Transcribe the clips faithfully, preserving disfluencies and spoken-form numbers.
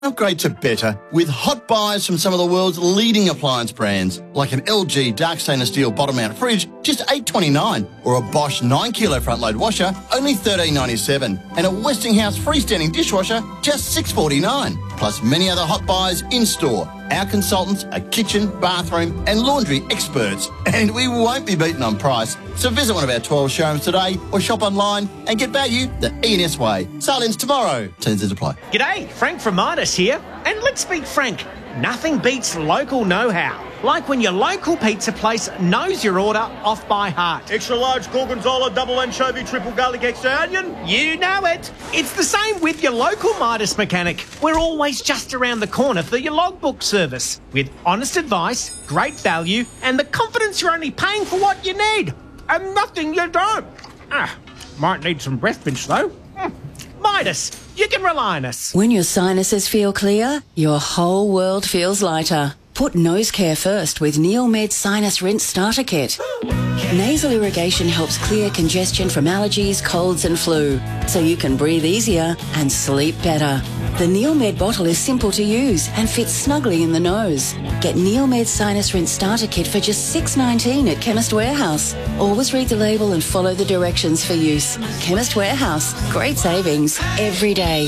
Upgrade to better with hot buys from some of the world's leading appliance brands, like an L G dark stainless steel bottom mount fridge, just eight twenty-nine, or a Bosch nine kilo front load washer, only thirteen ninety-seven, and a Westinghouse freestanding dishwasher, just six forty-nine. Plus many other hot buys in store. Our consultants are kitchen, bathroom and laundry experts, and we won't be beaten on price. So visit one of our twelve showrooms today or shop online and get value the E and S way. Sale ends tomorrow. Terms and apply. G'day, Frank from Midas here. And let's be frank, nothing beats local know-how. Like when your local pizza place knows your order off by heart. Extra large gorgonzola, double anchovy, triple garlic, extra onion. You know it. It's the same with your local Midas mechanic. We're always just around the corner for your logbook service. With honest advice, great value, and the confidence you're only paying for what you need. And nothing you don't. Ah, might need some breath mints though. Mm. Midas, you can rely on us. When your sinuses feel clear, your whole world feels lighter. Put nose care first with Neomed Sinus Rinse Starter Kit. Nasal irrigation helps clear congestion from allergies, colds and flu, so you can breathe easier and sleep better. The Neomed bottle is simple to use and fits snugly in the nose. Get Neomed Sinus Rinse Starter Kit for just six nineteen at Chemist Warehouse. Always read the label and follow the directions for use. Chemist Warehouse. Great savings every day.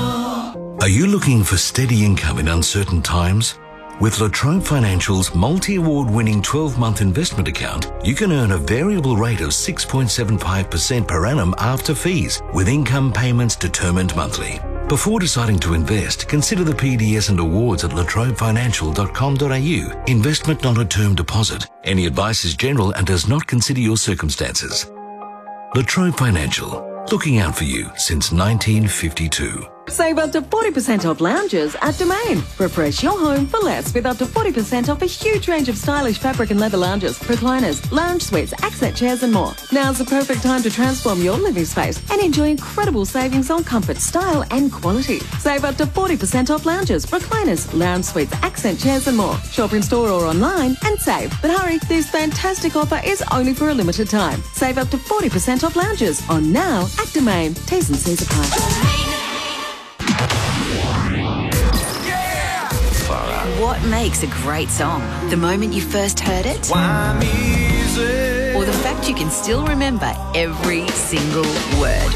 Are you looking for steady income in uncertain times? With La Trobe Financial's multi-award winning twelve-month investment account, you can earn a variable rate of six point seven five percent per annum after fees, with income payments determined monthly. Before deciding to invest, consider the P D S and awards at la trobe financial dot com dot a u. Investment not a term deposit. Any advice is general and does not consider your circumstances. La Trobe Financial, looking out for you since nineteen fifty-two. Save up to forty percent off lounges at Domain. Refresh your home for less with up to forty percent off a huge range of stylish fabric and leather lounges, recliners, lounge suites, accent chairs and more. Now's the perfect time to transform your living space and enjoy incredible savings on comfort, style and quality. Save up to forty percent off lounges, recliners, lounge suites, accent chairs and more. Shop in store or online and save. But hurry, this fantastic offer is only for a limited time. Save up to forty percent off lounges on now at Domain. T's and C's apply. What makes a great song? The moment you first heard it? Or the fact you can still remember every single word?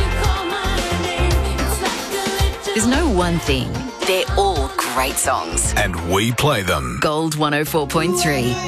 There's no one thing. They're all great songs. And we play them. Gold one oh four point three.